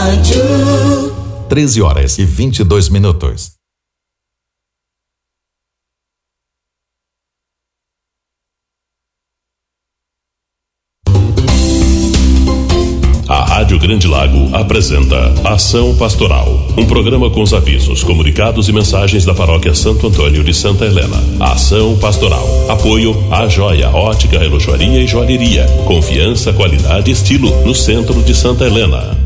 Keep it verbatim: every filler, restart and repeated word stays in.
rádio. treze horas e vinte e dois minutos. A Rádio Grande Lago apresenta Ação Pastoral, um programa com os avisos, comunicados e mensagens da Paróquia Santo Antônio de Santa Helena. Ação Pastoral. Apoio à Joia, Ótica, Relojoaria e Joalheria. Confiança, qualidade e estilo no centro de Santa Helena.